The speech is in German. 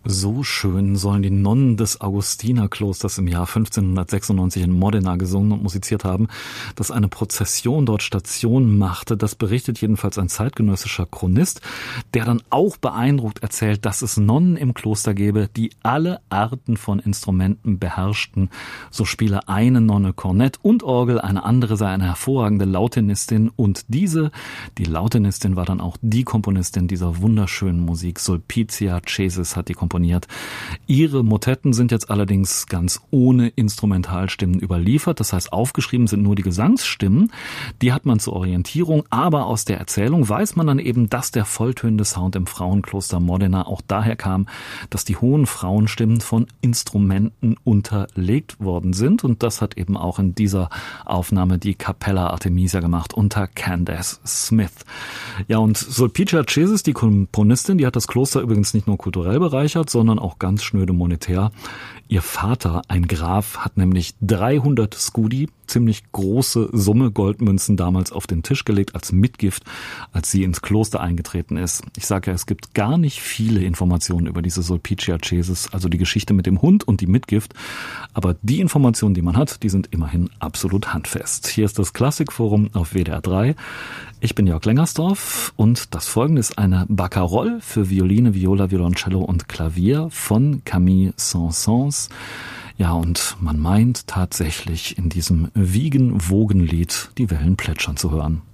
So schön sollen die Nonnen des Augustinerklosters im Jahr 1596 in Modena gesungen und musiziert haben, dass eine Prozession dort Station machte. Das berichtet jedenfalls ein zeitgenössischer Chronist, der dann auch beeindruckt erzählt, dass es Nonnen im Kloster gäbe, die alle Arten von Instrumenten beherrschten. So spiele eine Nonne Kornett und Orgel, eine andere sei eine hervorragende Lautinistin und die Lautinistin war dann auch die Komponistin dieser wunderschönen Musik. Sulpicia Cesis hat die komponiert. Ihre Motetten sind jetzt allerdings ganz ohne Instrumentalstimmen überliefert. Das heißt, aufgeschrieben sind nur die Gesangsstimmen. Die hat man zur Orientierung. Aber aus der Erzählung weiß man dann eben, dass der volltönende Sound im Frauenkloster Modena auch daher kam, dass die hohen Frauenstimmen von Instrumenten unterlegt worden sind. Und das hat eben auch in dieser Aufnahme die Capella Artemisia gemacht unter Candace Smith. Ja, und Sulpicia Cesis, die Komponistin, die hat das Kloster übrigens nicht nur kulturell bereichert, sondern auch ganz schnöde monetär. Ihr Vater, ein Graf, hat nämlich 300 Scudi, ziemlich große Summe Goldmünzen damals auf den Tisch gelegt als Mitgift, als sie ins Kloster eingetreten ist. Ich sage ja, es gibt gar nicht viele Informationen über diese Sulpicia Cesis, also die Geschichte mit dem Hund und die Mitgift. Aber die Informationen, die man hat, die sind immerhin absolut handfest. Hier ist das Klassikforum auf WDR 3. Ich bin Jörg Lengersdorf und das folgende ist eine Barcarolle für Violine, Viola, Violoncello und Klavier von Camille Saint-Saëns. Ja, und man meint tatsächlich in diesem Wiegen-Wogen-Lied die Wellen plätschern zu hören.